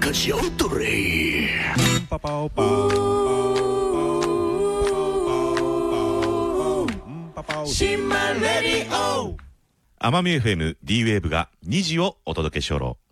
かしおとれ。 パパオパオシマレディオ。 奄美 FM D ウェーブが2時をお届けしょろ。